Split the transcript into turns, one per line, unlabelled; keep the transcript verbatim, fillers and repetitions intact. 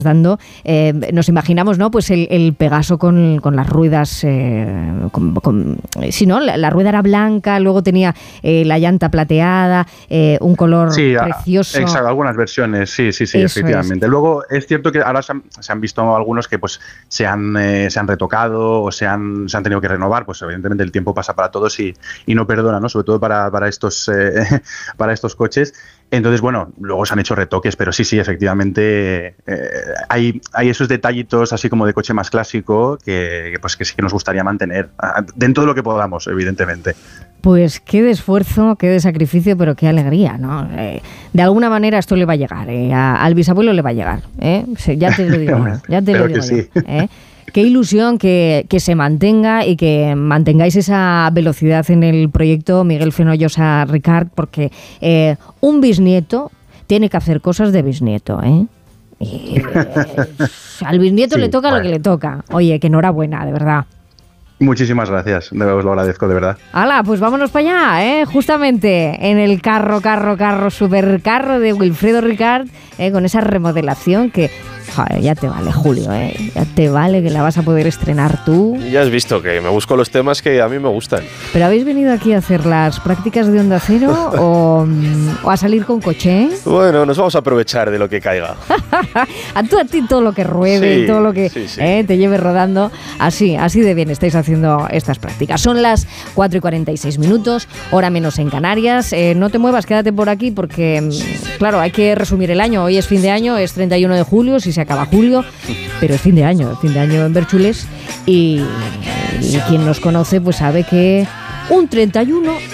dando, eh, nos imaginamos, ¿no? Pues el, el Pegaso con, con las ruedas, eh, con, con, sí, ¿no? La, la rueda era blanca, luego tenía eh, la llanta plateada, eh, un color
sí,
precioso.
Exacto, algunas versiones, sí, sí, sí,
Eso
efectivamente.
es.
Luego es cierto que ahora se han, se han visto algunos que pues se han, eh, se han retocado o se han, se han tenido que renovar, pues evidentemente el tiempo pasa para todos y, y no perdona, ¿no? Sobre todo para, para estos eh, para estos coches. Entonces, bueno, luego se han hecho retoques, pero sí, sí, efectivamente eh, hay, hay esos detallitos así como de coche más clásico que, que, pues, que sí que nos gustaría mantener, dentro de lo que podamos, evidentemente.
Pues qué de esfuerzo, qué de sacrificio, pero qué alegría, ¿no? Eh, de alguna manera esto le va a llegar, eh, a, al bisabuelo le va a llegar, ¿eh? Ya te lo digo, ya te lo digo.
Sí.
Yo, ¿eh? Qué ilusión que, que se mantenga y que mantengáis esa velocidad en el proyecto Miguel Fenollosa Ricard, porque eh, un bisnieto tiene que hacer cosas de bisnieto, ¿eh? Y, eh al bisnieto sí, le toca bueno. Lo que le toca. Oye, que enhorabuena, de verdad.
Muchísimas gracias, os lo agradezco de verdad.
¡Hala! Pues vámonos para allá, ¿eh? Justamente en el carro, carro, carro, supercarro de Wilfredo Ricard, ¿eh? Con esa remodelación que, joder, ya te vale, Julio, ¿eh? Ya te vale que la vas a poder estrenar tú.
Ya has visto que me busco los temas que a mí me gustan.
¿Pero habéis venido aquí a hacer las prácticas de Onda Cero o, o a salir con coche?
Bueno, nos vamos a aprovechar de lo que caiga.
A tú a ti todo lo que ruede
sí,
y todo lo que
sí, sí.
¿eh? Te lleve rodando. Así, así de bien estáis haciendo estas prácticas. Son las cuatro y cuarenta y seis minutos, hora menos en Canarias. Eh, no te muevas, quédate por aquí porque, claro, hay que resumir el año. Hoy es fin de año, es treinta y uno de julio, si se acaba julio, pero es fin de año, fin de año en Bérchules y, y quien nos conoce pues sabe que un treinta y uno